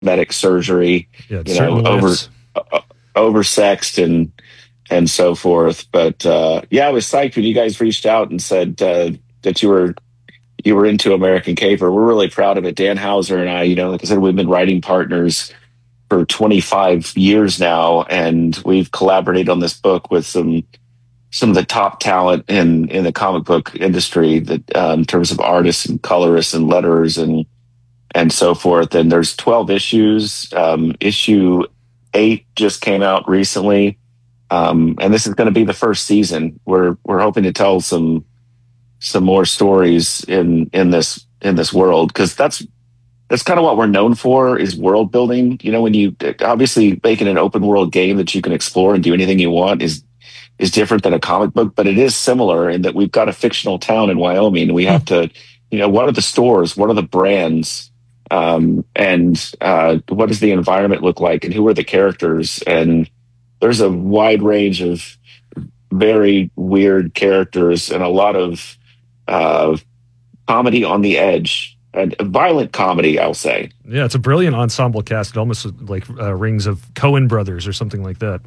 cosmetic surgery, Yeah, you know, certain lifts. oversexed and so forth. But yeah, I was psyched when you guys reached out and said that you were into American Caper. We're really proud of it. Dan Hauser and I, you know, like I said, we've been writing partners for 25 years now, and we've collaborated on this book with some of the top talent in the comic book industry that in terms of artists and colorists and letterers and so forth. And there's 12 issues. Issue 8 just came out recently. And this is going to be the first season. We're hoping to tell some more stories in this world, because that's kind of what we're known for, is world building. You know, when you obviously making an open world game that you can explore and do anything you want is different than a comic book, but it is similar in that we've got a fictional town in Wyoming, and we have to, you know, what are the stores, what are the brands, and what does the environment look like, and who are the characters? And there's a wide range of very weird characters and a lot of comedy on the edge, and violent comedy, I'll say. Yeah, it's a brilliant ensemble cast. It almost like rings of Coen Brothers or something like that.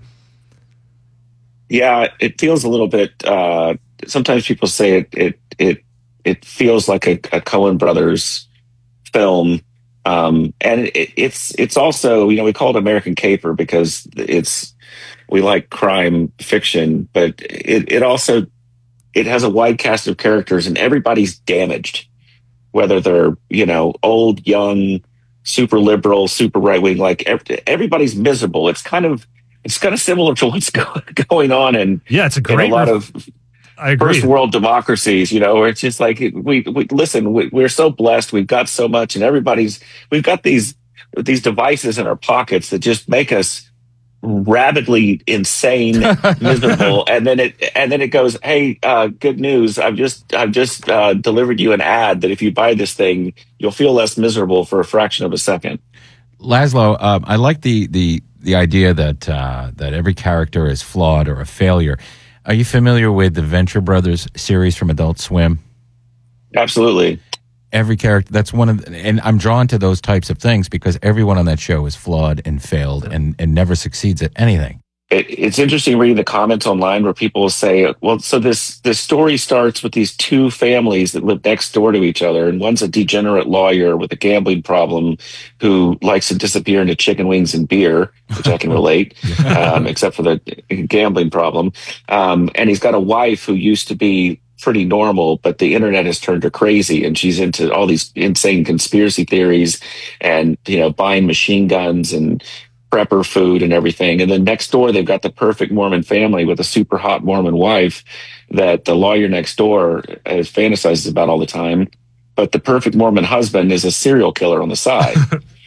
Yeah, it feels a little bit. Sometimes people say it feels like a Coen Brothers film, and it's also, you know, we call it American Caper because we like crime fiction, but it also it has a wide cast of characters, and everybody's damaged, whether they're, you know, old, young, super liberal, super right wing. Like everybody's miserable. It's kind of similar to what's going on Yeah, it's a in great. a lot of I agree. first world democracies, you know, where it's just like we listen. We're so blessed. We've got so much, and we've got these devices in our pockets that just make us rabidly insane, miserable. And then it goes, hey, good news. I've just delivered you an ad that if you buy this thing, you'll feel less miserable for a fraction of a second. Laszlo, I like the idea that every character is flawed or a failure. Are you familiar with the Venture Brothers series from Adult Swim? Absolutely. Every character, that's one of, and I'm drawn to those types of things because everyone on that show is flawed and failed and never succeeds at anything. It's interesting reading the comments online where people will say, well, so this story starts with these two families that live next door to each other. And one's a degenerate lawyer with a gambling problem who likes to disappear into chicken wings and beer, which I can relate, except for the gambling problem. And he's got a wife who used to be pretty normal, but the internet has turned her crazy, and she's into all these insane conspiracy theories and, you know, buying machine guns and prepper food and everything. And then next door, they've got the perfect Mormon family with a super hot Mormon wife that the lawyer next door fantasizes about all the time. But the perfect Mormon husband is a serial killer on the side.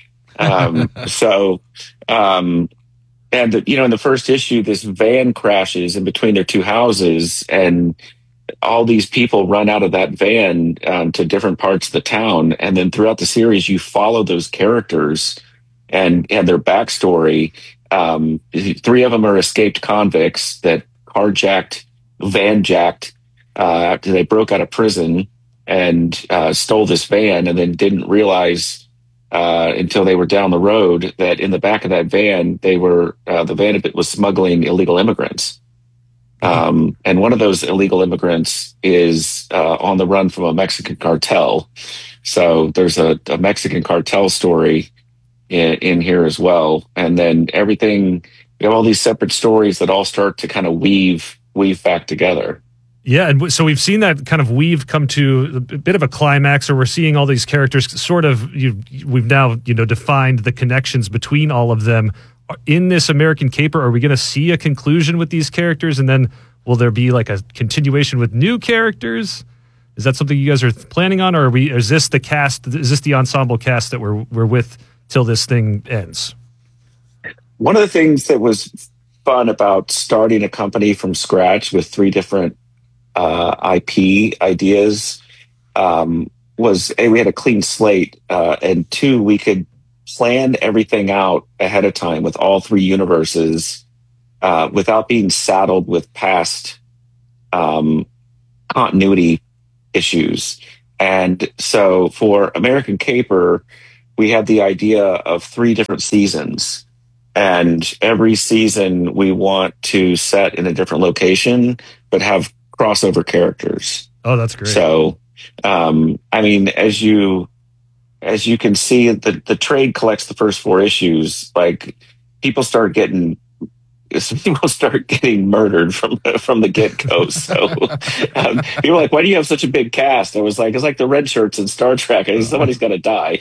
And, you know, in the first issue, this van crashes in between their two houses, and all these people run out of that van to different parts of the town. And then throughout the series, you follow those characters and their backstory. 3 of them are escaped convicts that vanjacked after they broke out of prison and stole this van, and then didn't realize until they were down the road that in the back of that van, the van was smuggling illegal immigrants. And one of those illegal immigrants is on the run from a Mexican cartel. So there's a Mexican cartel story in here as well. And then everything, we have all these separate stories that all start to kind of weave back together. Yeah, and so we've seen that kind of weave come to a bit of a climax, or we're seeing all these characters sort of, we've now, you know, defined the connections between all of them. In this American Caper, are we going to see a conclusion with these characters, and then will there be like a continuation with new characters? Is that something you guys are planning on, or is this the cast? Is this the ensemble cast that we're with till this thing ends? One of the things that was fun about starting a company from scratch with 3 different IP ideas was, A, we had a clean slate, and 2, we could plan everything out ahead of time with all 3 universes without being saddled with past continuity issues. And so for American Caper, we had the idea of 3 different seasons. And every season we want to set in a different location, but have crossover characters. Oh, that's great. So, I mean, as you can see, the trade collects the first 4 issues. Like people start getting murdered from the get go. So people are like, "Why do you have such a big cast?" I was like, "It's like the red shirts in Star Trek. Somebody's got to die."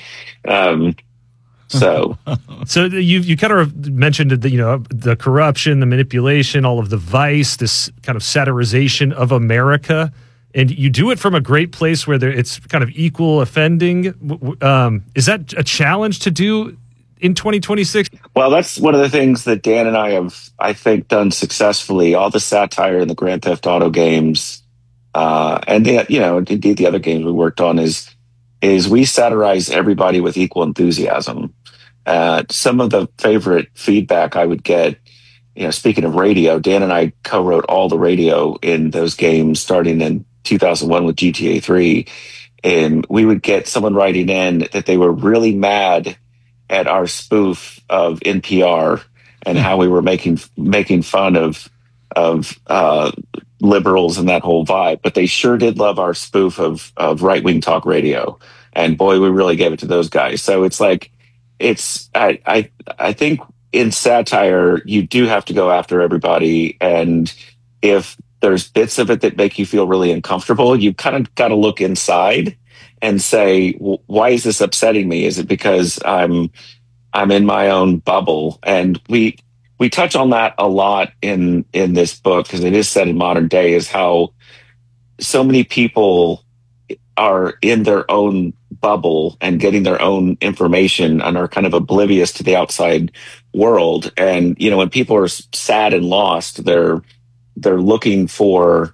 So you kind of mentioned that, the corruption, the manipulation, all of the vice, this kind of satirization of America, and you do it from a great place where it's kind of equal offending. Is that a challenge to do in 2026? Well, that's one of the things that Dan and I have, I think, done successfully. All the satire in the Grand Theft Auto games, and indeed the other games we worked on is we satirize everybody with equal enthusiasm. Some of the favorite feedback I would get, speaking of radio, Dan and I co-wrote all the radio in those games starting in 2001 with GTA 3. And we would get someone writing in that they were really mad at our spoof of NPR and how we were making fun of liberals and that whole vibe. But they sure did love our spoof of right-wing talk radio. And boy, we really gave it to those guys. So it's like, I think in satire, you do have to go after everybody. And if there's bits of it that make you feel really uncomfortable, you kind of got to look inside and say, why is this upsetting me? Is it because I'm in my own bubble? And we touch on that a lot in this book, because it is set in modern day, is how so many people are in their own bubble and getting their own information and are kind of oblivious to the outside world. And, when people are sad and lost, they're looking for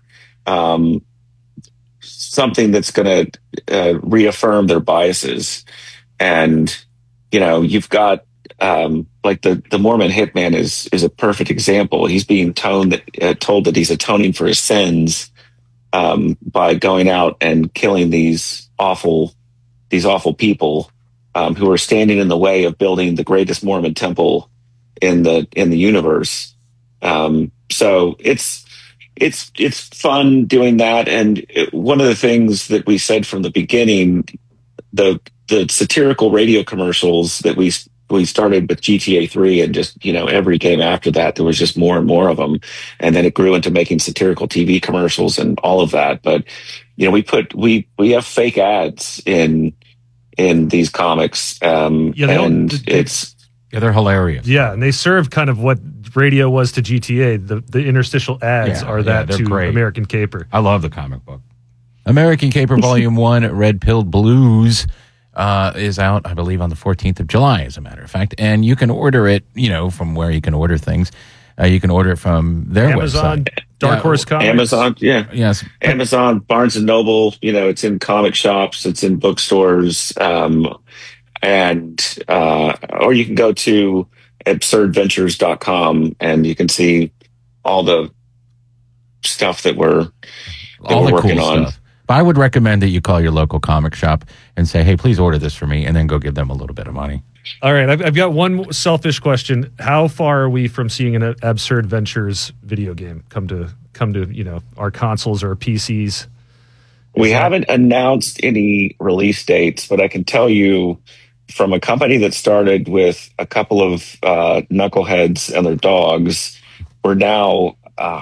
something that's going to reaffirm their biases. And, you've got like the Mormon hitman is a perfect example. He's being told that he's atoning for his sins by going out and killing these awful people who are standing in the way of building the greatest Mormon temple in the universe. So it's fun doing that. And one of the things that we said from the beginning, the satirical radio commercials that we started with GTA 3, and just, every game after that, there was just more and more of them. And then it grew into making satirical TV commercials and all of that. But, we have fake ads in these comics. They're hilarious. Yeah. And they serve kind of what radio was to GTA. The interstitial ads are that to great. American Caper. I love the comic book. American Caper Volume 1, Red Pill Blues, is out, I believe, on the 14th of July, as a matter of fact. And you can order it, from where you can order things. You can order it from their Amazon, website. Dark Horse Comics. Amazon, yeah. Yes. Amazon, Barnes & Noble, it's in comic shops, it's in bookstores, or you can go to absurdventures.com and you can see all the stuff that we're working on. Stuff. But I would recommend that you call your local comic shop and say, hey, please order this for me, and then go give them a little bit of money. All right, I've got one selfish question. How far are we from seeing an Absurd Ventures video game come to our consoles or PCs? We haven't announced any release dates, but I can tell you from a company that started with a couple of knuckleheads and their dogs, we're now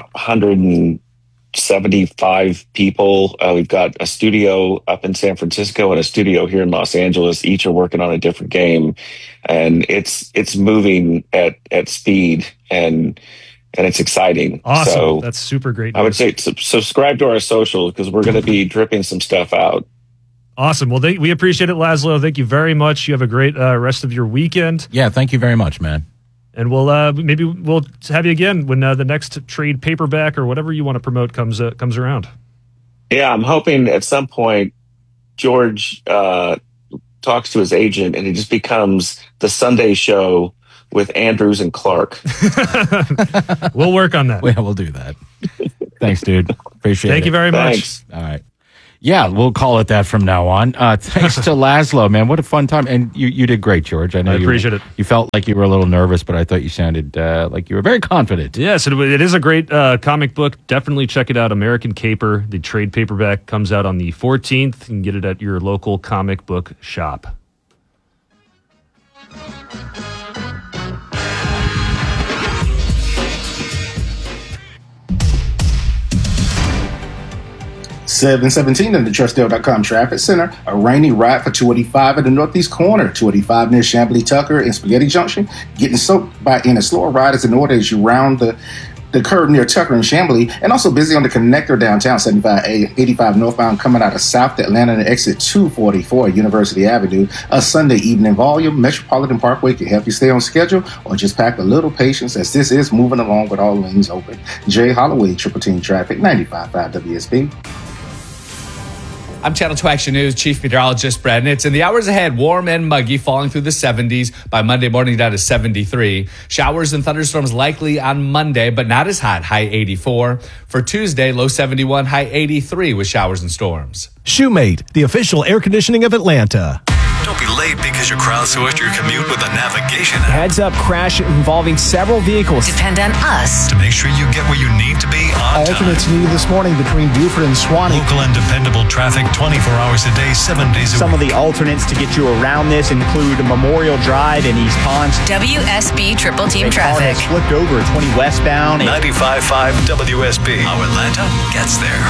175 people. We've got a studio up in San Francisco and a studio here in Los Angeles. Each are working on a different game, and it's moving at speed, and it's exciting. Awesome. So that's super great news. I would say subscribe to our social, because we're going to be dripping some stuff out. Awesome. Well, we appreciate it, Laszlo. Thank you very much. You have a great rest of your weekend. Yeah, thank you very much, man. And maybe we'll have you again when the next trade paperback or whatever you want to promote comes around. Yeah, I'm hoping at some point George talks to his agent and it just becomes the Sunday show with Andrews and Clark. We'll work on that. Yeah, we'll do that. Thanks, dude. Appreciate it. Thank you very much. Thanks. All right. Yeah, we'll call it that from now on. Thanks to Laszlo, man. What a fun time. And you did great, George. I know I appreciate it. You felt like you were a little nervous, but I thought you sounded like you were very confident. Yes, it is a great comic book. Definitely check it out. American Caper. The trade paperback comes out on the 14th. You can get it at your local comic book shop. .717 in the Trussdale.com Traffic Center. A rainy ride for 285 at the northeast corner. 285 near Chamblee Tucker and Spaghetti Junction. Getting soaked in a slower ride as in order as you round the curve near Tucker and Chamblee. And also busy on the connector downtown 85 northbound coming out of South Atlanta and exit 244 University Avenue. A Sunday evening volume. Metropolitan Parkway can help you stay on schedule or just pack a little patience as this is moving along with all lanes open. Jay Holloway, Triple Team Traffic, 95.5 WSB. I'm Channel 2 Action News Chief Meteorologist Brad Nitz. In the hours ahead, warm and muggy, falling through the 70s. By Monday morning, down to 73. Showers and thunderstorms likely on Monday, but not as hot, high 84. For Tuesday, low 71, high 83 with showers and storms. Shoemate, the official air conditioning of Atlanta. Don't be late because you crowdsourced your commute with a navigation app. Heads up crash involving several vehicles. Depend on us to make sure you get where you need to be on time. Alternates needed this morning between Buford and Swanee. Local and dependable traffic 24 hours a day, 7 days a week. Some of the alternates to get you around this include Memorial Drive in East Ponce. WSB Triple Team Traffic. Car has flipped over at 20 westbound. 95.5 WSB. How Atlanta gets there.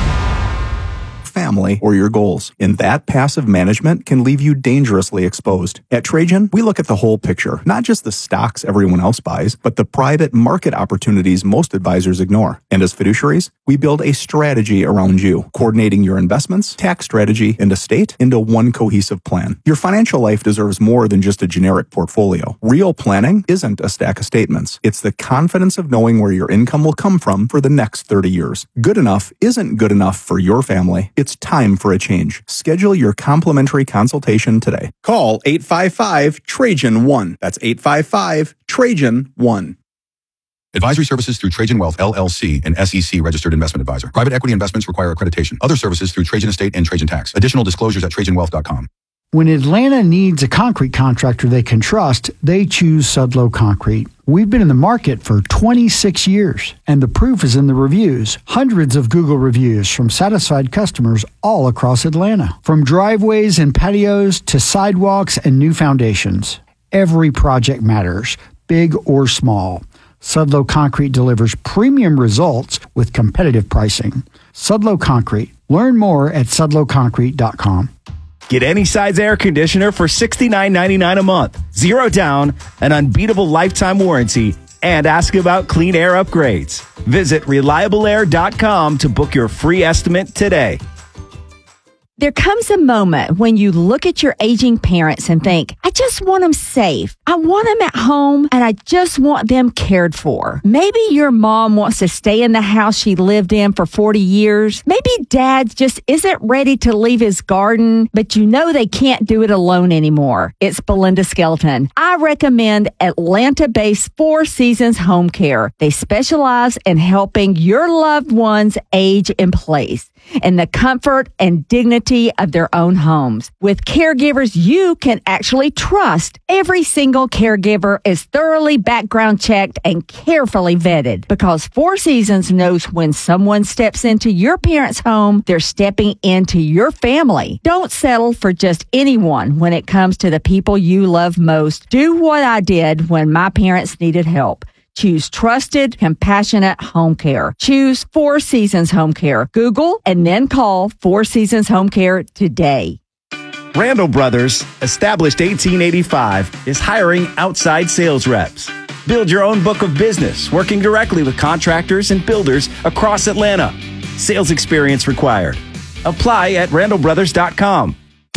Family, or your goals. And that passive management can leave you dangerously exposed. At Trajan, we look at the whole picture, not just the stocks everyone else buys, but the private market opportunities most advisors ignore. And as fiduciaries, we build a strategy around you, coordinating your investments, tax strategy, and estate into one cohesive plan. Your financial life deserves more than just a generic portfolio. Real planning isn't a stack of statements. It's the confidence of knowing where your income will come from for the next 30 years. Good enough isn't good enough for your family. It's time for a change. Schedule your complimentary consultation today. Call 855-TRAJAN-1. That's 855-TRAJAN-1. Advisory services through Trajan Wealth, LLC, an SEC registered investment advisor. Private equity investments require accreditation. Other services through Trajan Estate and Trajan Tax. Additional disclosures at TrajanWealth.com. When Atlanta needs a concrete contractor they can trust, they choose Sudlow Concrete. We've been in the market for 26 years, and the proof is in the reviews. Hundreds of Google reviews from satisfied customers all across Atlanta. From driveways and patios to sidewalks and new foundations. Every project matters, big or small. Sudlow Concrete delivers premium results with competitive pricing. Sudlow Concrete. Learn more at sudlowconcrete.com. Get any size air conditioner for $69.99 a month. Zero down, an unbeatable lifetime warranty, and ask about clean air upgrades. Visit reliableair.com to book your free estimate today. There comes a moment when you look at your aging parents and think, I just want them safe. I want them at home, and I just want them cared for. Maybe your mom wants to stay in the house she lived in for 40 years. Maybe dad just isn't ready to leave his garden, but you know they can't do it alone anymore. It's Belinda Skelton. I recommend Atlanta-based Four Seasons Home Care. They specialize in helping your loved ones age in place in the comfort and dignity of their own homes. With caregivers you can actually trust, every single caregiver is thoroughly background checked and carefully vetted, because Four Seasons knows when someone steps into your parents' home, they're stepping into your family. Don't settle for just anyone when it comes to the people you love most. Do what I did when my parents needed help. Choose trusted, compassionate home care. Choose Four Seasons Home Care. Google and then call Four Seasons Home Care today. Randall Brothers, established 1885, is hiring outside sales reps. Build your own book of business, working directly with contractors and builders across Atlanta. Sales experience required. Apply at randallbrothers.com.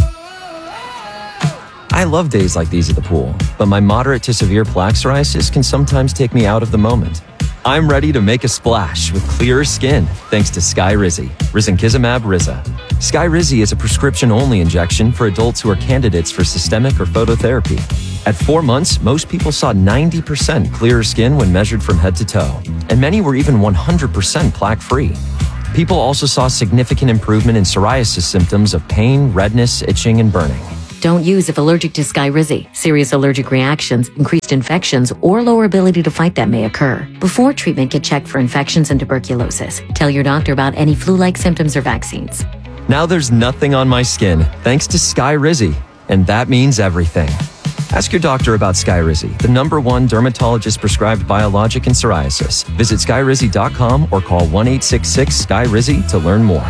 I love days like these at the pool, but my moderate to severe plaque psoriasis can sometimes take me out of the moment. I'm ready to make a splash with clearer skin thanks to Skyrizi, risankizumab Riza. Skyrizi is a prescription-only injection for adults who are candidates for systemic or phototherapy. At 4 months, most people saw 90% clearer skin when measured from head to toe, and many were even 100% plaque-free. People also saw significant improvement in psoriasis symptoms of pain, redness, itching, and burning. Don't use if allergic to Skyrizi. Serious allergic reactions, increased infections, or lower ability to fight them may occur. Before treatment, get checked for infections and tuberculosis. Tell your doctor about any flu-like symptoms or vaccines. Now there's nothing on my skin thanks to Skyrizi, and that means everything. Ask your doctor about Skyrizi, the #1 dermatologist-prescribed biologic in psoriasis. Visit Skyrizi.com or call 1-866-SKY-RIZI to learn more.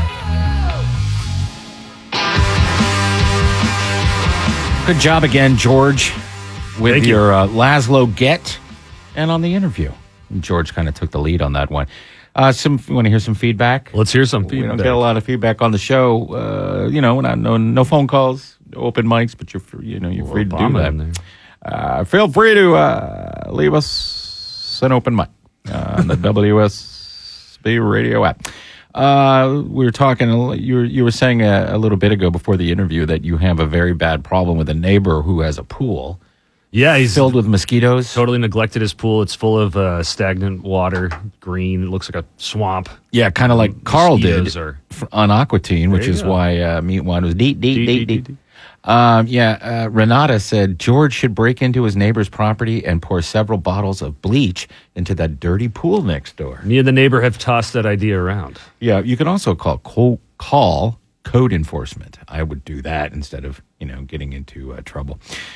Good job again, George, with your Laszlo get and on the interview. George kind of took the lead on that one. You want to hear some feedback? Let's hear some feedback. We don't get a lot of feedback on the show. No phone calls, no open mics, but you're free to do that. Feel free to leave us an open mic on the WSB radio app. We were talking. You were saying a little bit ago before the interview that you have a very bad problem with a neighbor who has a pool. Yeah, he's filled with mosquitoes. Totally neglected his pool. It's full of stagnant water, green. It looks like a swamp. Yeah, kind of like Carl did Are, on Aquatine, which is why Meat One was deep. Renata said George should break into his neighbor's property and pour several bottles of bleach into that dirty pool next door. Me and the neighbor have tossed that idea around. Yeah, you can also call code enforcement. I would do that instead of getting into trouble.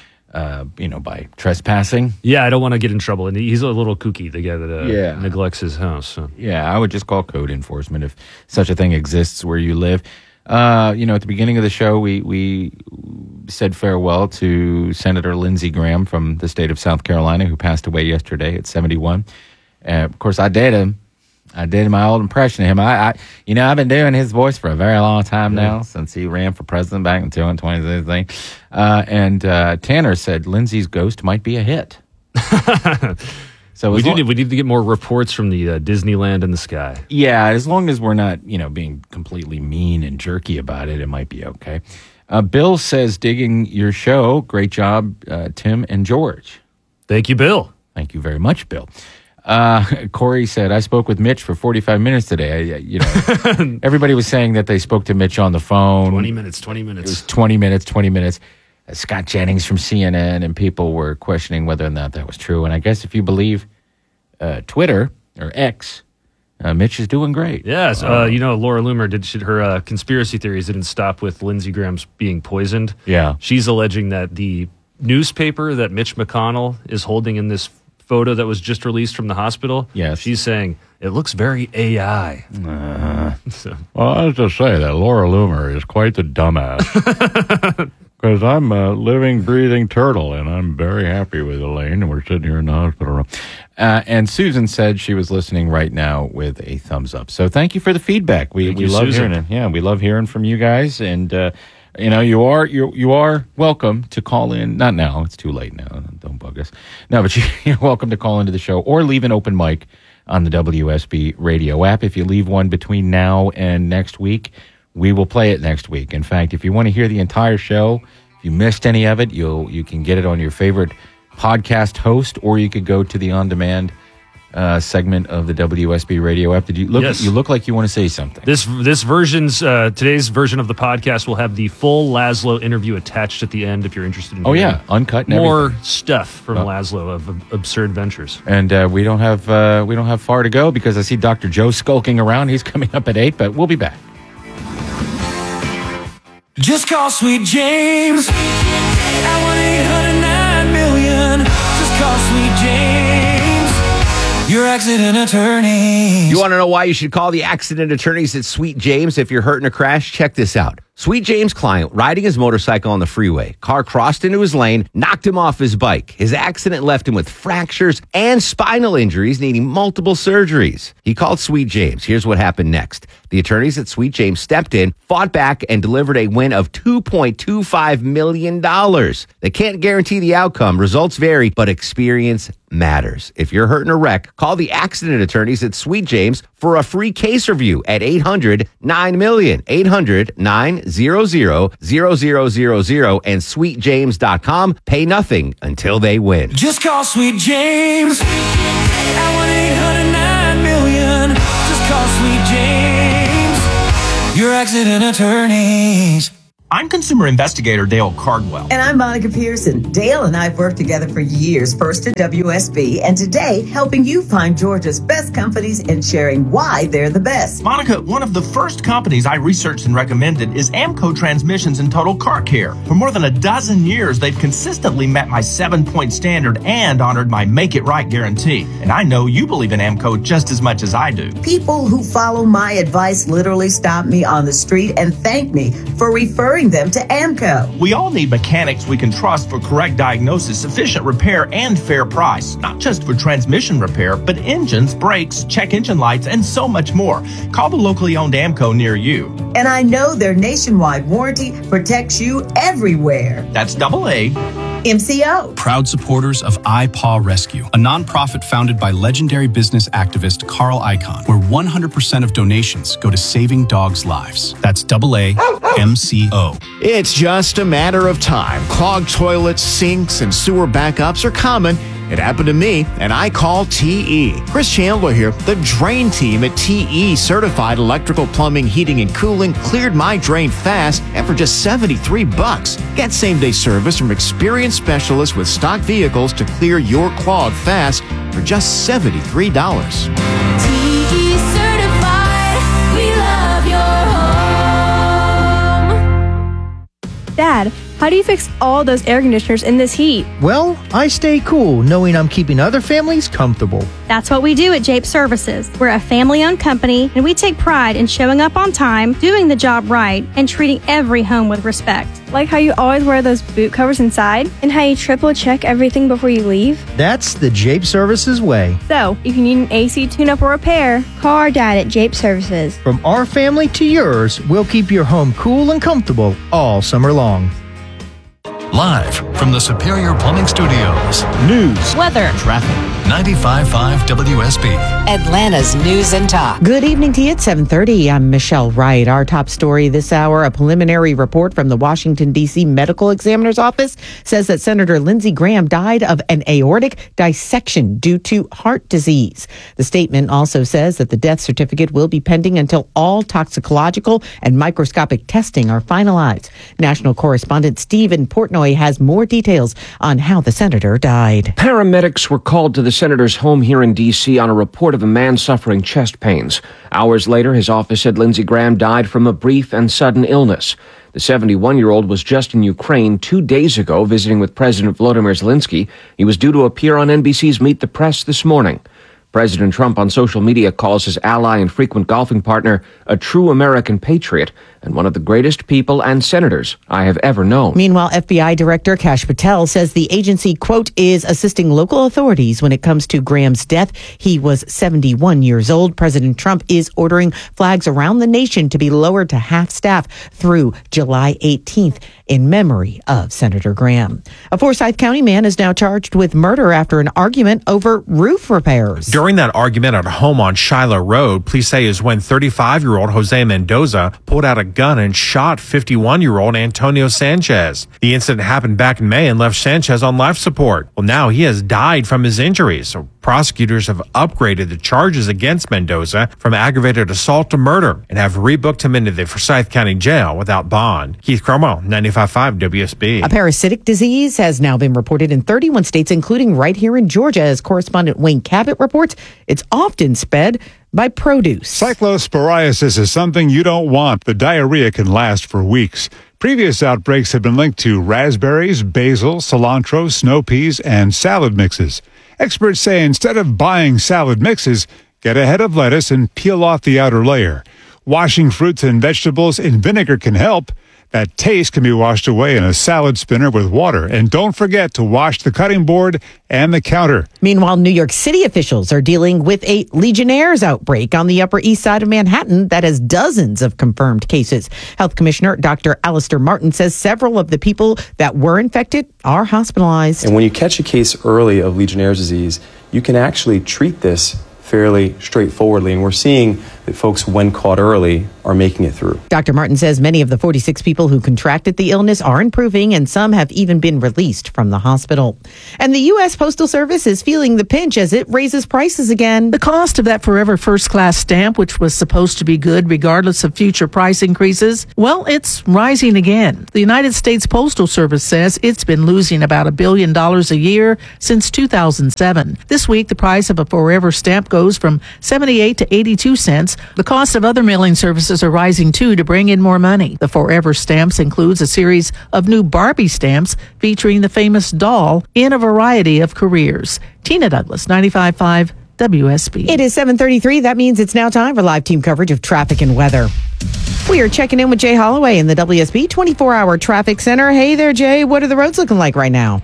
By trespassing. Yeah, I don't want to get in trouble. And he's a little kooky, the guy that neglects his house. So. Yeah, I would just call code enforcement if such a thing exists where you live. At the beginning of the show, we said farewell to Senator Lindsey Graham from the state of South Carolina, who passed away yesterday at 71. Of course, I did him. I did my old impression of him. I've been doing his voice for a very long time now, since he ran for president back in 2016. And Tanner said Lindsey's ghost might be a hit. So we need to get more reports from the Disneyland in the sky. Yeah, as long as we're not, being completely mean and jerky about it, it might be okay. Bill says, digging your show. Great job, Tim and George. Thank you, Bill. Thank you very much, Bill. Corey said, I spoke with Mitch for 45 minutes today. Everybody was saying that they spoke to Mitch on the phone. 20 minutes. It was 20 minutes. Scott Jennings from CNN, and people were questioning whether or not that was true. And I guess if you believe Twitter or X, Mitch is doing great. Yes. Laura Loomer her conspiracy theories didn't stop with Lindsey Graham's being poisoned. Yeah. She's alleging that the newspaper that Mitch McConnell is holding in this photo that was just released from the hospital. Yes. She's saying it looks very AI. Well, I was just say that Laura Loomer is quite the dumbass. Because I'm a living, breathing turtle, and I'm very happy with Elaine, and we're sitting here in the hospital room. And Susan said she was listening right now with a thumbs up. So thank you for the feedback. We love hearing it. Yeah, we love hearing from you guys, and you are welcome to call in. Not now; it's too late now. Don't bug us. No, but you're welcome to call into the show or leave an open mic on the WSB radio app. If you leave one between now and next week, we will play it next week. In fact, if you want to hear the entire show, if you missed any of it, you can get it on your favorite podcast host, or you could go to the on-demand segment of the WSB radio app. Did you look? Yes. You look like you want to say something. This version's today's version of the podcast will have the full Laszlo interview attached at the end if you're interested in hearing uncut and more everything. stuff from Laszlo of Absurd Ventures. And we don't have far to go because I see Dr. Joe skulking around. He's coming up at 8, but we'll be back. Just call Sweet James at 1-800-9-million. Just call Sweet James, your accident attorney. You want to know why you should call the accident attorneys at Sweet James if you're hurt in a crash? Check this out. Sweet James' client, riding his motorcycle on the freeway. Car crossed into his lane, knocked him off his bike. His accident left him with fractures and spinal injuries, needing multiple surgeries. He called Sweet James. Here's what happened next. The attorneys at Sweet James stepped in, fought back, and delivered a win of $2.25 million. They can't guarantee the outcome. Results vary, but experience matters. If you're hurt in a wreck, call the accident attorneys at Sweet James for a free case review at 800-9-million. 800-900-0000 and sweetjames.com. Pay nothing until they win. Just call Sweet James at 1-800-9-million. Just call Sweet James. your accident attorneys. I'm consumer investigator Dale Cardwell. And I'm Monica Pearson. Dale and I have worked together for years, first at WSB, and today helping you find Georgia's best companies and sharing why they're the best. Monica, one of the first companies I researched and recommended is Amco Transmissions and Total Car Care. For more than a dozen years, they've consistently met my 7-point standard and honored my Make It Right guarantee. And I know you believe in Amco just as much as I do. People who follow my advice literally stop me on the street and thank me for referring them to Amco. We all need mechanics we can trust for correct diagnosis, sufficient repair, and fair price. Not just for transmission repair, but engines, brakes, check engine lights, and so much more. Call the locally owned Amco near you. And I know their nationwide warranty protects you everywhere. That's AA. MCO. Proud supporters of iPaw Rescue, a nonprofit founded by legendary business activist Carl Icahn, where 100% of donations go to saving dogs' lives. That's AA MCO. It's just a matter of time. Clogged toilets, sinks, and sewer backups are common. It happened to me, and I call TE. Chris Chandler here. The drain team at TE Certified Electrical Plumbing, Heating, and Cooling cleared my drain fast and for just $73. Get same-day service from experienced specialists with stock vehicles to clear your clog fast for just $73. TE certified, we love your home. Dad, how do you fix all those air conditioners in this heat? Well, I stay cool knowing I'm keeping other families comfortable. That's what we do at Jape Services. We're a family-owned company, and we take pride in showing up on time, doing the job right, and treating every home with respect. Like how you always wear those boot covers inside, and how you triple check everything before you leave. That's the Jape Services way. So, if you need an AC tune-up or repair, call our dad at Jape Services. From our family to yours, we'll keep your home cool and comfortable all summer long. Live from the Superior Plumbing Studios. News, weather, traffic. 95.5 WSB. Atlanta's News and Talk. Good evening to you at 7:30. I'm Michelle Wright. Our top story this hour, a preliminary report from the Washington, D.C. Medical Examiner's Office says that Senator Lindsey Graham died of an aortic dissection due to heart disease. The statement also says that the death certificate will be pending until all toxicological and microscopic testing are finalized. National correspondent Stephen Portnoy has more details on how the senator died. Paramedics were called to the senator's home here in D.C. on a report of a man suffering chest pains. Hours later, his office said Lindsey Graham died from a brief and sudden illness. The 71-year-old was just in Ukraine 2 days ago visiting with President Volodymyr Zelensky. He was due to appear on NBC's Meet the Press this morning. President Trump on social media calls his ally and frequent golfing partner a true American patriot and one of the greatest people and senators I have ever known. Meanwhile, FBI Director Kash Patel says the agency, quote, is assisting local authorities when it comes to Graham's death. He was 71 years old. President Trump is ordering flags around the nation to be lowered to half staff through July 18th in memory of Senator Graham. A Forsyth County man is now charged with murder after an argument over roof repairs. During that argument at a home on Shiloh Road, police say is when 35-year-old Jose Mendoza pulled out a gun and shot 51-year-old Antonio Sanchez. The incident happened back in May and left Sanchez on life support. Well, now he has died from his injuries. So prosecutors have upgraded the charges against Mendoza from aggravated assault to murder and have rebooked him into the Forsyth County Jail without bond. Keith Cromwell, 95.5 WSB. A parasitic disease has now been reported in 31 states, including right here in Georgia. As correspondent Wayne Cabot reports, it's often sped by produce. Cyclosporiasis is something you don't want. The diarrhea can last for weeks. Previous outbreaks have been linked to raspberries, basil, cilantro, snow peas, and salad mixes. Experts say instead of buying salad mixes, get a head of lettuce and peel off the outer layer. Washing fruits and vegetables in vinegar can help. That taste can be washed away in a salad spinner with water. And don't forget to wash the cutting board and the counter. Meanwhile, New York City officials are dealing with a Legionnaire's outbreak on the Upper East Side of Manhattan that has dozens of confirmed cases. Health Commissioner Dr. Alistair Martin says several of the people that were infected are hospitalized. And when you catch a case early of Legionnaire's disease, you can actually treat this fairly straightforwardly. And we're seeing that folks, when caught early, are making it through. Dr. Martin says many of the 46 people who contracted the illness are improving, and some have even been released from the hospital. And the U.S. Postal Service is feeling the pinch as it raises prices again. The cost of that Forever First Class stamp, which was supposed to be good regardless of future price increases, well, it's rising again. The United States Postal Service says it's been losing about $1 billion a year since 2007. This week, the price of a Forever stamp goes from 78 to 82 cents. The cost of other mailing services are rising too to bring in more money. The Forever stamps includes a series of new Barbie stamps featuring the famous doll in a variety of careers. Tina Douglas, 95.5 WSB. It is 7:33. That means it's now time for live team coverage of traffic and weather. We are checking in with Jay Holloway in the WSB 24-hour traffic center. Hey there, Jay. What are the roads looking like right now?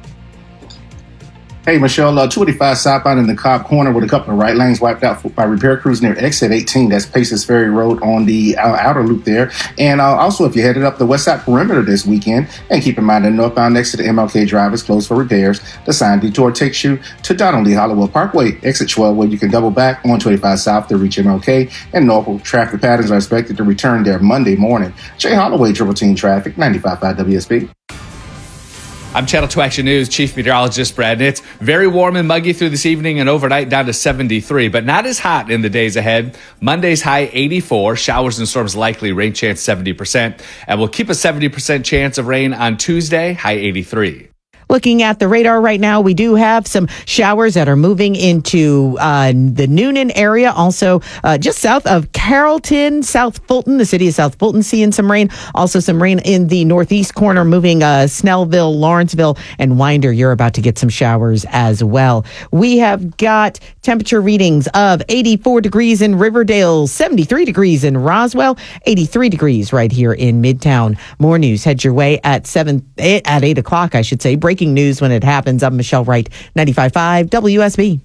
Hey, Michelle, 285 southbound in the Cobb Corner with a couple of right lanes wiped out by repair crews near exit 18. That's Paces Ferry Road on the outer loop there. And also, if you're headed up the west side perimeter this weekend, and keep in mind that northbound next to the MLK Drive is closed for repairs. The sign detour takes you to Donald Lee Hollywood Parkway, exit 12, where you can double back on 25 south to reach MLK. And normal traffic patterns are expected to return there Monday morning. Jay Holloway, Triple Team Traffic, 95.5 WSB. I'm Channel 2 Action News Chief Meteorologist Brad Nitz. Very warm and muggy through this evening and overnight down to 73, but not as hot in the days ahead. Monday's high 84, showers and storms likely, rain chance 70%, and we'll keep a 70% chance of rain on Tuesday, high 83. Looking at the radar right now, we do have some showers that are moving into the Noonan area. Also, just south of Carrollton, South Fulton, the city of South Fulton, seeing some rain. Also, some rain in the northeast corner, moving Snellville, Lawrenceville, and Winder. You're about to get some showers as well. We have got temperature readings of 84 degrees in Riverdale, 73 degrees in Roswell, 83 degrees right here in Midtown. More news heads your way at 8 o'clock, I should say. Breaking news when it happens. I'm Michelle Wright, 95.5 WSB.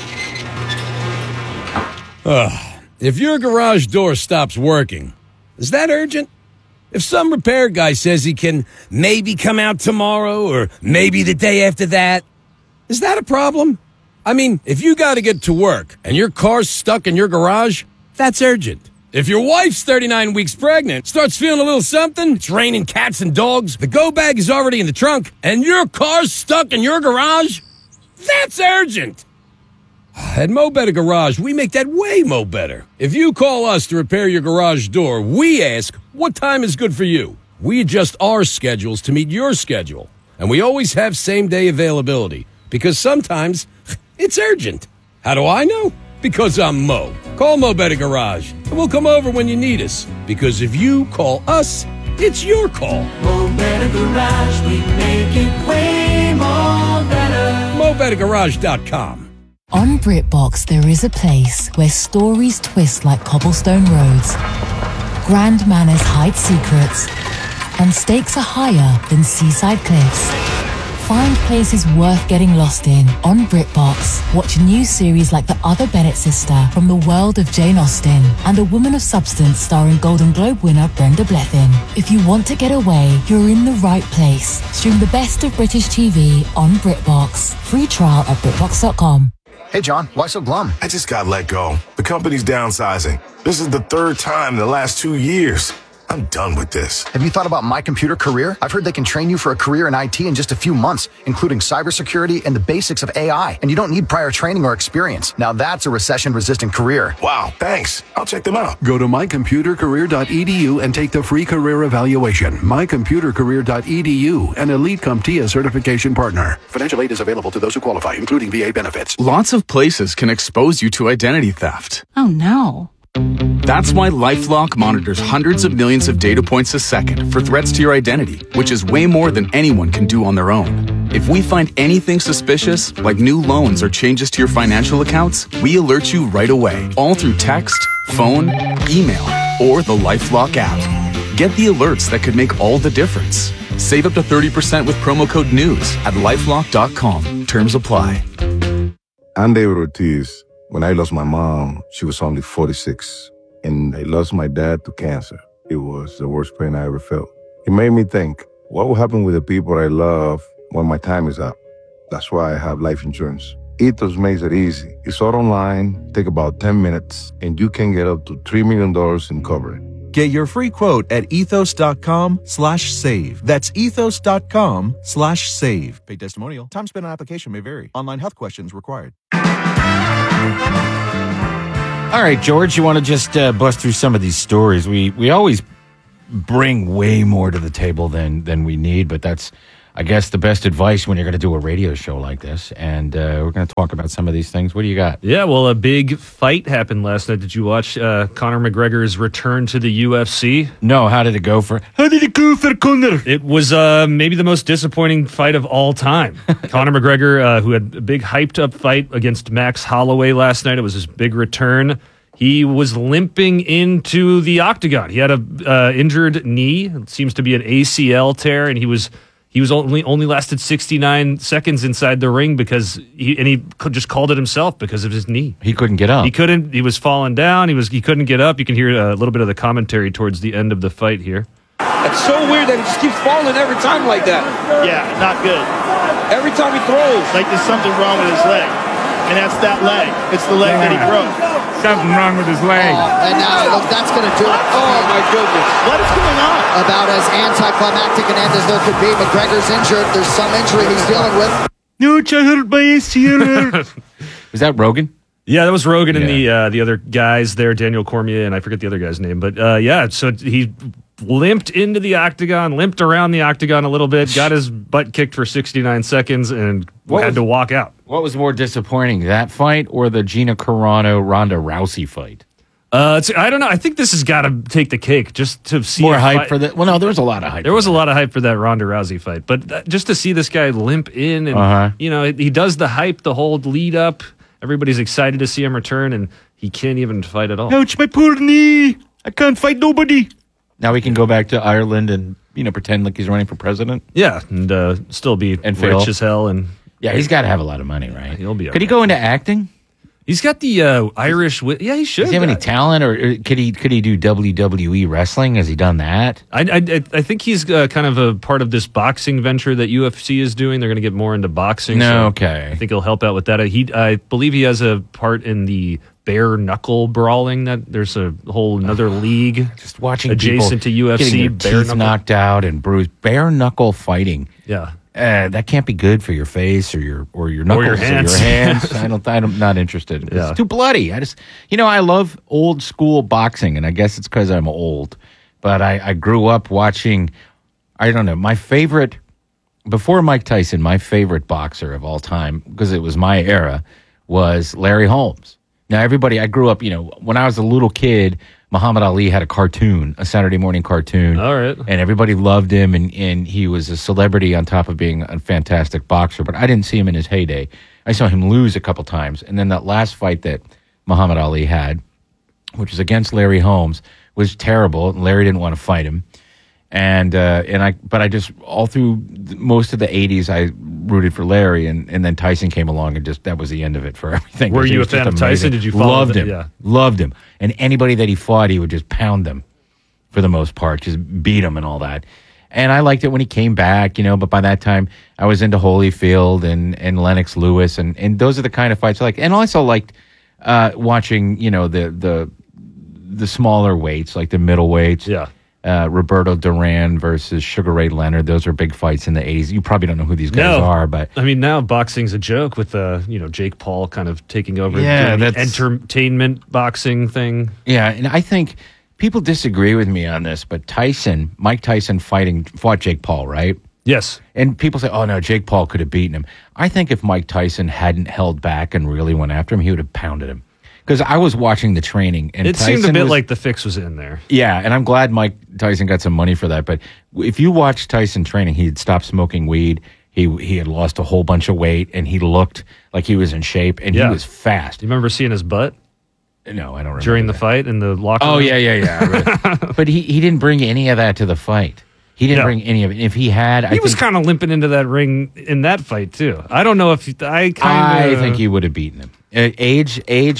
If your garage door stops working, is that urgent? If some repair guy says he can maybe come out tomorrow or maybe the day after that, is that a problem? I mean, if you got to get to work and your car's stuck in your garage, that's urgent. If your wife's 39 weeks pregnant, starts feeling a little something, it's raining cats and dogs, the go bag is already in the trunk, and your car's stuck in your garage, that's urgent. At Mo Better Garage, we make that way mo better. If you call us to repair your garage door, we ask, what time is good for you? We adjust our schedules to meet your schedule. And we always have same-day availability, because sometimes it's urgent. How do I know? Because I'm Mo. Call Mo Better Garage, and we'll come over when you need us. Because if you call us, it's your call. Mo Better Garage, we make it way more better. MoBetterGarage.com. On BritBox, there is a place where stories twist like cobblestone roads, grand manners hide secrets, and stakes are higher than seaside cliffs. Find places worth getting lost in on BritBox. Watch new series like The Other Bennett Sister from the world of Jane Austen and A Woman of Substance starring Golden Globe winner Brenda Blethyn. If you want to get away, you're in the right place. Stream the best of British TV on BritBox. Free trial at BritBox.com. Hey, John, why so glum? I just got let go. The company's downsizing. This is the third time in the last 2 years. I'm done with this. Have you thought about My Computer Career? I've heard they can train you for a career in IT in just a few months, including cybersecurity and the basics of AI. And you don't need prior training or experience. Now that's a recession-resistant career. Wow, thanks. I'll check them out. Go to mycomputercareer.edu and take the free career evaluation. mycomputercareer.edu, an Elite CompTIA certification partner. Financial aid is available to those who qualify, including VA benefits. Lots of places can expose you to identity theft. Oh, no. That's why LifeLock monitors hundreds of millions of data points a second for threats to your identity, which is way more than anyone can do on their own. If we find anything suspicious, like new loans or changes to your financial accounts, we alert you right away, all through text, phone, email, or the LifeLock app. Get the alerts that could make all the difference. Save up to 30% with promo code NEWS at LifeLock.com. Terms apply. I'm David Ortiz. When I lost my mom, she was only 46, and I lost my dad to cancer. It was the worst pain I ever felt. It made me think, what will happen with the people I love when my time is up? That's why I have life insurance. Ethos makes it easy. It's all online, take about 10 minutes, and you can get up to $3 million in coverage. Get your free quote at ethos.com/save. That's ethos.com/save. Paid testimonial. Time spent on application may vary. Online health questions required. All right, George, you want to just bust through some of these stories? We always bring way more to the table than we need, but that's, I guess, the best advice when you're going to do a radio show like this. And we're going to talk about some of these things. What do you got? Yeah, well, a big fight happened last night. Did you watch Conor McGregor's return to the UFC? No, how did it go for Conor? It was maybe the most disappointing fight of all time. Conor McGregor, who had a big hyped-up fight against Max Holloway last night. It was his big return. He was limping into the octagon. He had a injured knee. It seems to be an ACL tear, and he was only lasted 69 seconds inside the ring because he just called it himself because of his knee. He couldn't get up. He was falling down. He couldn't get up. You can hear a little bit of the commentary towards the end of the fight here. It's so weird that he just keeps falling every time like that. Yeah, not good. Every time he throws. Like there's something wrong with his leg. And that's that leg. It's the leg that he broke. Something wrong with his leg. And now, look, that's going to do it. Oh, my goodness. What is going on? About as anticlimactic an end as there could be. McGregor's injured. There's some injury he's dealing with. No, I hurt my ACL. Was that Rogan? Yeah, that was Rogan and the other guys there, Daniel Cormier, and I forget the other guy's name. But so he limped into the octagon, limped around the octagon a little bit, got his butt kicked for 69 seconds, and had to walk out. What was more disappointing, that fight or the Gina Carano-Ronda Rousey fight? I don't know. I think this has got to take the cake just to see more hype for that. Well, no, there was a lot of hype. There was a lot of hype for that Ronda Rousey fight, but just to see this guy limp in and he does the hype, the whole lead up. Everybody's excited to see him return, and he can't even fight at all. Ouch, my poor knee! I can't fight nobody. Now he can go back to Ireland and pretend like he's running for president. Yeah, and still be rich as hell. And yeah, he's got to have a lot of money, right? He'll be. Could he go into acting? He's got the Irish. Yeah, he should. Does he have any talent, or could he do WWE wrestling? Has he done that? I think he's kind of a part of this boxing venture that UFC is doing. They're going to get more into boxing. No, so okay. I think he'll help out with that. I believe he has a part in the bare knuckle brawling. That there's a whole another league just watching adjacent to UFC. Getting their teeth knocked out and bruised. Bare knuckle fighting. Yeah. That can't be good for your face or your knuckles or your hands. I'm not interested. Yeah. It's too bloody. I love old school boxing, and I guess it's because I'm old. But I grew up watching. I don't know, my favorite before Mike Tyson. My favorite boxer of all time, because it was my era, was Larry Holmes. Now I grew up. When I was a little kid, Muhammad Ali had a cartoon, a Saturday morning cartoon. All right. And everybody loved him, and he was a celebrity on top of being a fantastic boxer. But I didn't see him in his heyday. I saw him lose a couple times. And then that last fight that Muhammad Ali had, which was against Larry Holmes, was terrible. And Larry didn't want to fight him. But I just, all through most of the 80s, I rooted for Larry, and then Tyson came along, and just that was the end of it for everything. Were you a fan of Tyson? Did you follow Loved him. Yeah. Loved him. And anybody that he fought, he would just pound them for the most part, just beat them and all that. And I liked it when he came back, but by that time, I was into Holyfield and Lennox Lewis, and those are the kind of fights I like. And also liked watching, the smaller weights, like the middleweights. Yeah. Roberto Duran versus Sugar Ray Leonard. Those are big fights in the 80s. You probably don't know who these guys are, but I mean, now boxing's a joke with Jake Paul kind of taking over the entertainment boxing thing. Yeah, and I think people disagree with me on this, but Mike Tyson fought Jake Paul, right? Yes. And people say, oh no, Jake Paul could have beaten him. I think if Mike Tyson hadn't held back and really went after him, he would have pounded him. Because I was watching the training, and it seemed a bit like the fix was in there. Yeah, and I'm glad Mike Tyson got some money for that. But if you watch Tyson training, he had stopped smoking weed. He had lost a whole bunch of weight, and he looked like he was in shape, and he was fast. Do you remember seeing his butt? No, I don't remember. During the fight in the locker room? Oh, yeah. But he didn't bring any of that to the fight. He didn't bring any of it. If he had, he was kind of limping into that ring in that fight too. I don't know if I think he would have beaten him. Age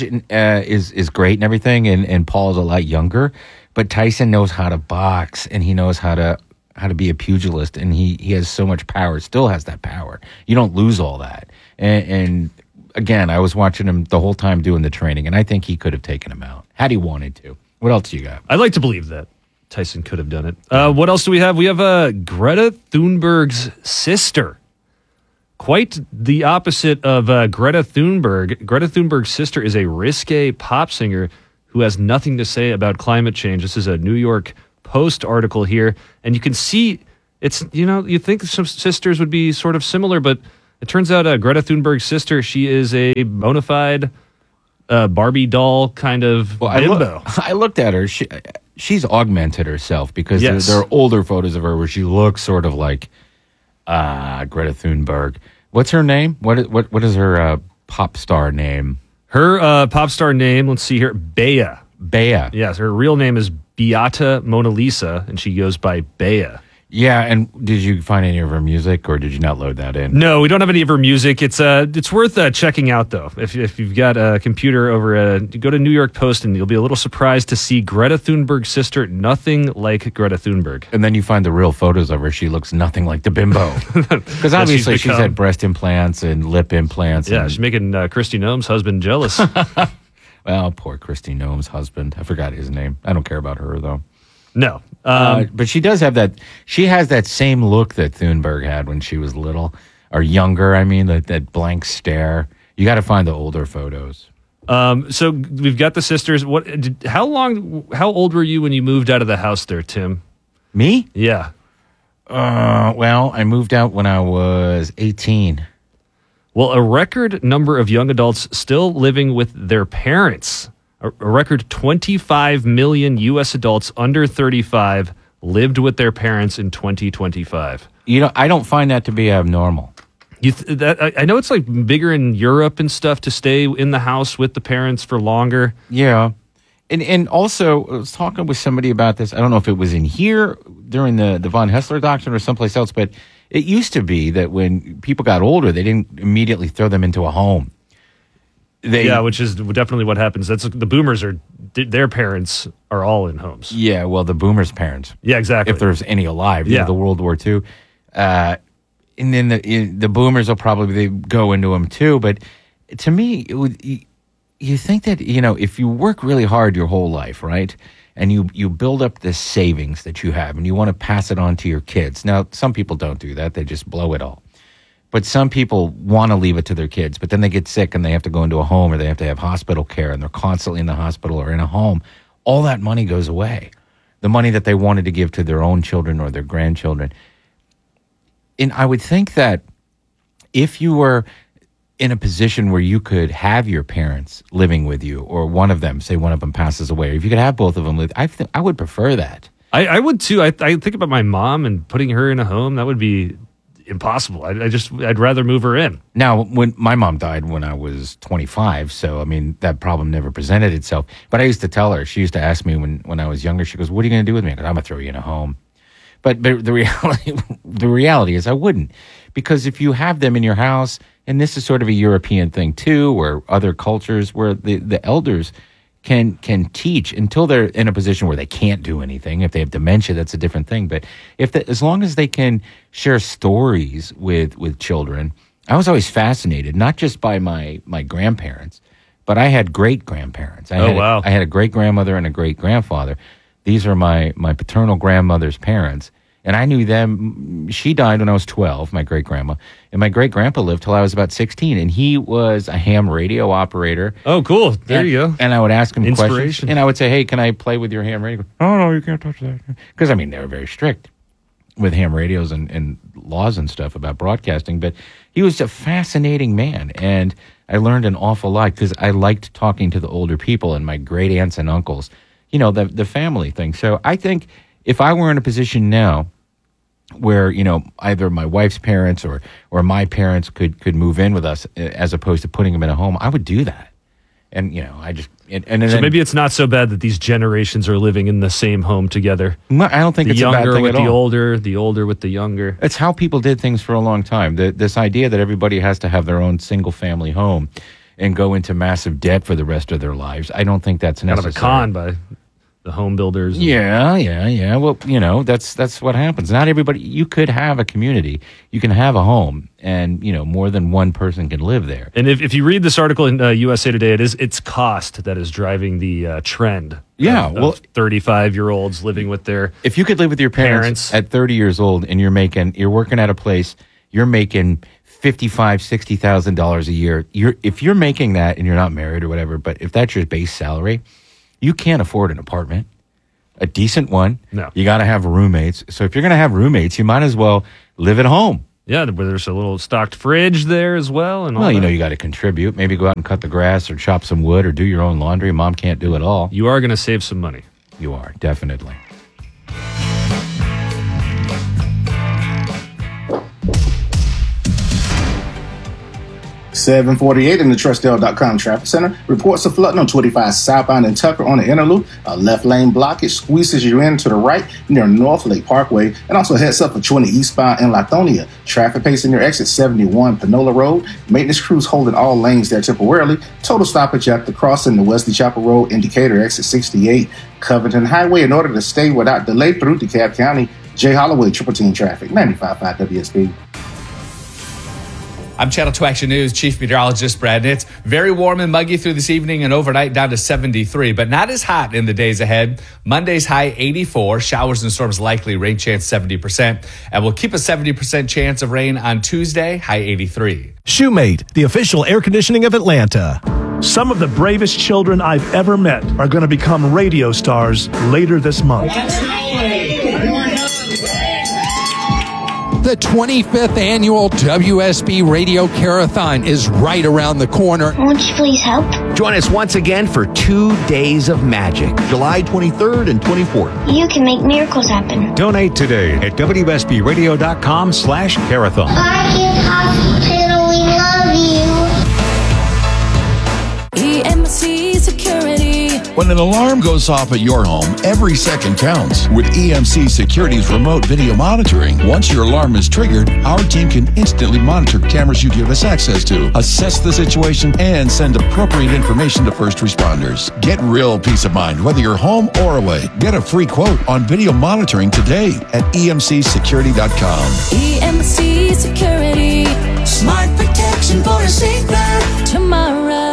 is great and everything, and Paul's a lot younger, but Tyson knows how to box, and he knows how to be a pugilist, and he has so much power. Still has that power. You don't lose all that, and again, I was watching him the whole time doing the training, and I think he could have taken him out had he wanted to. What else do you got? I'd like to believe that Tyson could have done it. What else do we have? We have Greta Thunberg's sister. Quite the opposite of Greta Thunberg. Greta Thunberg's sister is a risque pop singer who has nothing to say about climate change. This is a New York Post article here, and you can see it's, you think some sisters would be sort of similar, but it turns out Greta Thunberg's sister, she is a bona fide Barbie doll kind of bimbo. I looked at her. She's augmented herself because Yes. there are older photos of her where she looks sort of like Greta Thunberg. What's her name? What is her pop star name? Her pop star name, let's see here, Bea. Bea. Yes, her real name is Beata Mona Lisa, and she goes by Bea. Yeah, and did you find any of her music, or did you not load that in? No, we don't have any of her music. It's worth checking out, though. If you've got a computer over, go to New York Post, and you'll be a little surprised to see Greta Thunberg's sister, nothing like Greta Thunberg. And then you find the real photos of her. She looks nothing like the bimbo. Because obviously she's had breast implants and lip implants. Yeah, she's making Kristi Noem's husband jealous. Well, poor Kristi Noem's husband. I forgot his name. I don't care about her, though. No. But she does have that. She has that same look that Thunberg had when she was little, or younger. I mean, that blank stare. You got to find the older photos. So we've got the sisters. How old were you when you moved out of the house there, Tim? Me? Yeah. Well, I moved out when I was 18. Well, a record number of young adults still living with their parents. A record 25 million U.S. adults under 35 lived with their parents in 2025. I don't find that to be abnormal. I know it's like bigger in Europe and stuff to stay in the house with the parents for longer. Yeah. And also, I was talking with somebody about this. I don't know if it was in here during the von Hessler doctrine or someplace else, but it used to be that when people got older, they didn't immediately throw them into a home. Which is definitely what happens. That's the boomers their parents are all in homes. Yeah, well, the boomers' parents. Yeah, exactly. If there's any alive. Yeah. The World War II. And then the boomers will probably go into them too. But to me, you think that, if you work really hard your whole life, right? And you build up this savings that you have and you want to pass it on to your kids. Now, some people don't do that. They just blow it all. But some people want to leave it to their kids, but then they get sick and they have to go into a home or they have to have hospital care and they're constantly in the hospital or in a home. All that money goes away. The money that they wanted to give to their own children or their grandchildren. And I would think that if you were in a position where you could have your parents living with you, or one of them passes away, or if you could have both of them live, I would prefer that. I would too. I think about my mom and putting her in a home. That would be impossible. I'd rather move her in. Now, when my mom died when I was 25, so I mean that problem never presented itself. But I used to tell her. She used to ask me when I was younger. She goes, "What are you going to do with me?" I go, "I'm going to throw you in a home." But the reality is I wouldn't, because if you have them in your house, and this is sort of a European thing too, or other cultures where the elders can teach until they're in a position where they can't do anything. If they have dementia, that's a different thing. But as long as they can share stories with children, I was always fascinated, not just by my grandparents, but I had great grandparents. I had a great grandmother and a great grandfather. These are my paternal grandmother's parents. And I knew them. She died when I was 12, my great-grandma. And my great-grandpa lived till I was about 16. And he was a ham radio operator. Oh, cool. There you go. And I would ask him questions. Inspiration. And I would say, "Hey, can I play with your ham radio?" "Oh, no, you can't touch that." Because, I mean, they were very strict with ham radios and laws and stuff about broadcasting. But he was a fascinating man. And I learned an awful lot because I liked talking to the older people and my great-aunts and uncles. The family thing. So I think if I were in a position now where, either my wife's parents or my parents could move in with us as opposed to putting them in a home, I would do that. And, so maybe it's not so bad that these generations are living in the same home together. I don't think it's a bad thing at all. The younger with the older with the younger. It's how people did things for a long time. This idea that everybody has to have their own single family home and go into massive debt for the rest of their lives, I don't think that's necessary. Kind of a con by the home builders. Yeah. Well, that's what happens. Not everybody. You could have a community. You can have a home, and more than one person can live there. And if you read this article in USA Today, it's cost that is driving the trend. Yeah, of 35-year-olds living with their. If you could live with your parents at 30 years old, and you're working at a place, you're making $55,000, $60,000 a year. If you're making that, and you're not married or whatever, but if that's your base salary, you can't afford an apartment, a decent one. No. You got to have roommates. So if you're going to have roommates, you might as well live at home. Yeah, where there's a little stocked fridge there as well. And all that. You got to contribute. Maybe go out and cut the grass or chop some wood or do your own laundry. Mom can't do it all. You are going to save some money. You are, definitely. .748 in the Trustdale.com traffic center. Reports of flooding on 25 southbound and Tucker on the inner loop. A left lane blockage squeezes you in to the right near North Lake Parkway, and also heads up for 20 eastbound in Lithonia. Traffic pacing near exit 71 Panola Road. Maintenance crews holding all lanes there temporarily. Total stoppage at the crossing the Wesley Chapel Road indicator exit 68 Covington Highway in order to stay without delay through DeKalb County. Jay Holloway, Triple Team Traffic, 95.5 WSB. I'm Channel 2 Action News Chief Meteorologist Brad. It's very warm and muggy through this evening and overnight down to 73, but not as hot in the days ahead. Monday's high 84, showers and storms likely, rain chance 70%, and we'll keep a 70% chance of rain on Tuesday, high 83. Shoemate, the official air conditioning of Atlanta. Some of the bravest children I've ever met are going to become radio stars later this month. The 25th annual WSB Radio Carathon is right around the corner. Won't you please help? Join us once again for 2 days of magic, July 23rd and 24th. You can make miracles happen. Donate today at WSBRadio.com/Carathon. Kids Hospital, we love you. EMC Security. When an alarm goes off at your home, every second counts. With EMC Security's remote video monitoring, once your alarm is triggered, our team can instantly monitor cameras you give us access to, assess the situation, and send appropriate information to first responders. Get real peace of mind, whether you're home or away. Get a free quote on video monitoring today at emcsecurity.com. EMC Security. Smart protection for a safer tomorrow.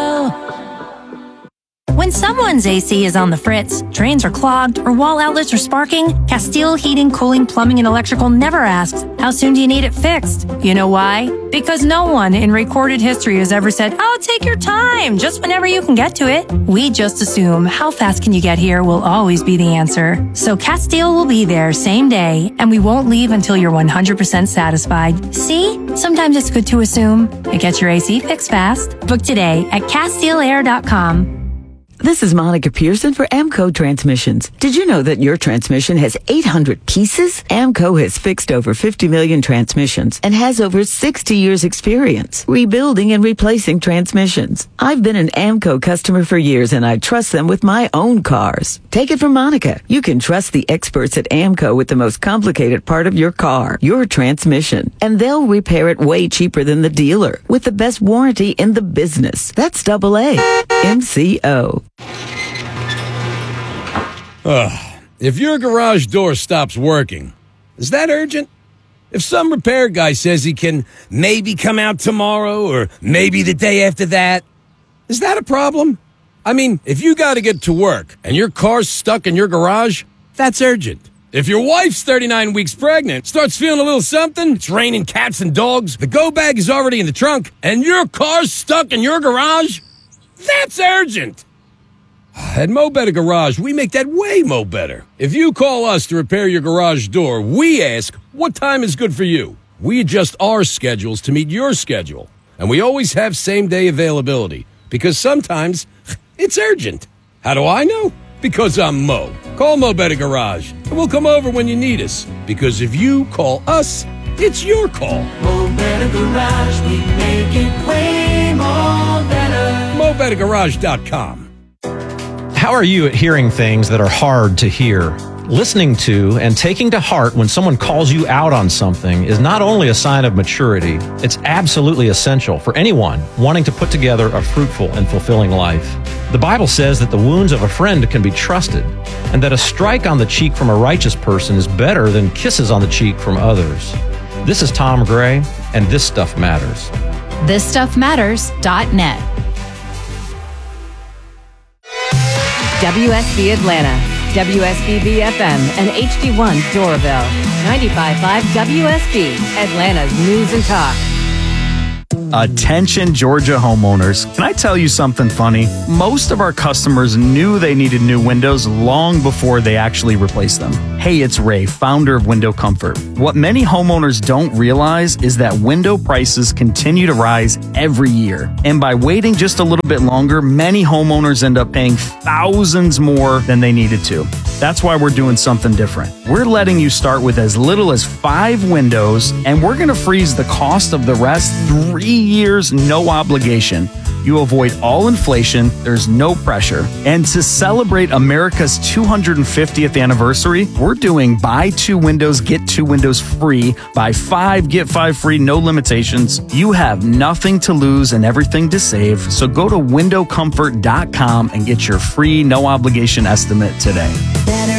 When someone's AC is on the fritz, drains are clogged, or wall outlets are sparking, Castile Heating, Cooling, Plumbing, and Electrical never asks, how soon do you need it fixed? You know why? Because no one in recorded history has ever said, oh, take your time, just whenever you can get to it. We just assume how fast can you get here will always be the answer. So Castile will be there same day, and we won't leave until you're 100% satisfied. See? Sometimes it's good to assume. It gets your AC fixed fast. Book today at CastileAir.com. This is Monica Pearson for Amco Transmissions. Did you know that your transmission has 800 pieces? Amco has fixed over 50 million transmissions and has over 60 years experience rebuilding and replacing transmissions. I've been an Amco customer for years and I trust them with my own cars. Take it from Monica. You can trust the experts at Amco with the most complicated part of your car, your transmission. And they'll repair it way cheaper than the dealer with the best warranty in the business. That's AA. MCO. If your garage door stops working, is that urgent? If some repair guy says he can maybe come out tomorrow or maybe the day after that, is that a problem? I mean, if you got to get to work and your car's stuck in your garage, that's urgent. If your wife's 39 weeks pregnant, starts feeling a little something, it's raining cats and dogs, the go bag is already in the trunk, and your car's stuck in your garage, that's urgent. At Mo Better Garage, we make that way mo better. If you call us to repair your garage door, we ask, what time is good for you? We adjust our schedules to meet your schedule. And we always have same-day availability, because sometimes it's urgent. How do I know? Because I'm Mo. Call Mo Better Garage, and we'll come over when you need us. Because if you call us, it's your call. Mo Better Garage, we make it way more better. MoBetterGarage.com. How are you at hearing things that are hard to hear? Listening to and taking to heart when someone calls you out on something is not only a sign of maturity, it's absolutely essential for anyone wanting to put together a fruitful and fulfilling life. The Bible says that the wounds of a friend can be trusted, and that a strike on the cheek from a righteous person is better than kisses on the cheek from others. This is Tom Gray, and This Stuff Matters. ThisStuffMatters.net. WSB Atlanta, WSBB FM, and HD1 Doraville. 95.5 WSB, Atlanta's News and Talk. Attention Georgia homeowners. Can I tell you something funny? Most of our customers knew they needed new windows long before they actually replaced them. Hey, it's Ray, founder of Window Comfort. What many homeowners don't realize is that window prices continue to rise every year. And by waiting just a little bit longer, many homeowners end up paying thousands more than they needed to. That's why we're doing something different. We're letting you start with as little as 5 windows, and we're going to freeze the cost of the rest 3 years, no obligation. You avoid all inflation, there's no pressure. And to celebrate America's 250th anniversary, we're doing buy 2 windows, get 2 windows free, buy 5, get 5 free, no limitations. You have nothing to lose and everything to save, so go to windowcomfort.com and get your free, no obligation estimate today. Better